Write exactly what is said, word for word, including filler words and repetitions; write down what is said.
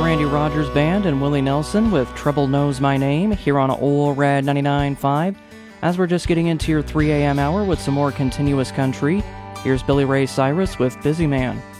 Randy Rogers Band and Willie Nelson with Trouble Knows My Name here on Ole Red ninety-nine point five. As we're just getting into your three a.m. hour with some more continuous country, here's Billy Ray Cyrus with Busy Man.